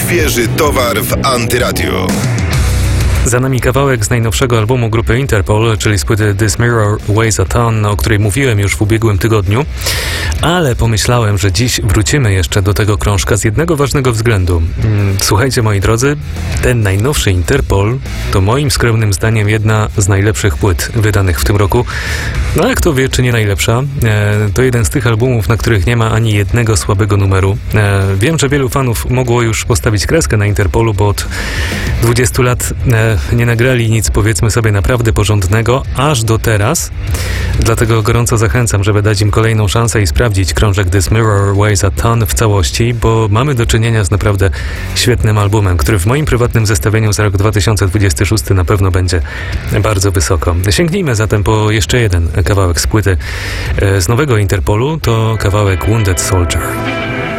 Świeży towar w Antyradio. Za nami kawałek z najnowszego albumu grupy Interpol, czyli z płyty This Mirror Weighs a Ton, o której mówiłem już w ubiegłym tygodniu, ale pomyślałem, że dziś wrócimy jeszcze do tego krążka z jednego ważnego względu. Słuchajcie, moi drodzy, ten najnowszy Interpol to moim skromnym zdaniem jedna z najlepszych płyt wydanych w tym roku. No ale kto wie, czy nie najlepsza. To jeden z tych albumów, na których nie ma ani jednego słabego numeru. Wiem, że wielu fanów mogło już postawić kreskę na Interpolu, bo od 20 lat nie nagrali nic, powiedzmy sobie, naprawdę porządnego, aż do teraz. Dlatego gorąco zachęcam, żeby dać im kolejną szansę i sprawdzić krążek This Mirror Weighs a Ton w całości, bo mamy do czynienia z naprawdę świetnym albumem, który w moim prywatnym zestawieniu za rok 2026 na pewno będzie bardzo wysoko. Sięgnijmy zatem po jeszcze jeden kawałek z płyty z nowego Interpolu, to kawałek Wounded Soldier.